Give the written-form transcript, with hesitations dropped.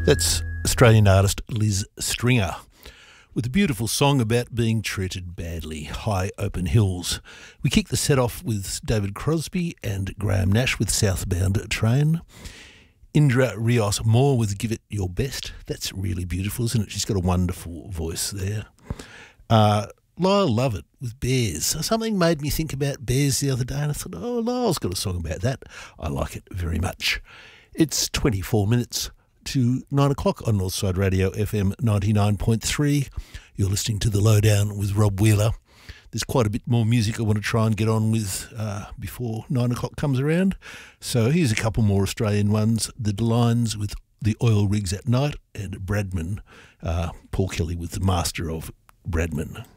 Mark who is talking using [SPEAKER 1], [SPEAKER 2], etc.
[SPEAKER 1] That's Australian artist Liz Stringer with a beautiful song about being treated badly, High Open Hills. We kick the set off with David Crosby and Graham Nash with Southbound Train. Indra Rios Moore with Give It Your Best. That's really beautiful, isn't it? She's got a wonderful voice there. Lyle Lovett with Bears. Something made me think about bears the other day, and I thought, oh, Lyle's got a song about that. I like it very much. It's 24 minutes to 9 o'clock on Northside Radio FM 99.3. You're listening to The Lowdown with Rob Wheeler. There's quite a bit more music I want to try and get on with before 9 o'clock comes around. So here's a couple more Australian ones. The Delines with The Oil Rigs at Night, and Bradman, Paul Kelly with The Master of Bradman.